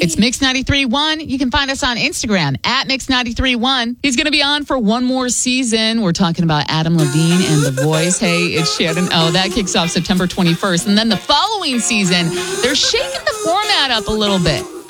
It's Mix 93.1. You can find us on Instagram at Mix 93.1. He's going to be on for one more season. We're talking about Adam Levine and The Voice. Hey, it's Shannon. Oh, that kicks off September 21st. And then the following season, they're shaking the format up a little bit.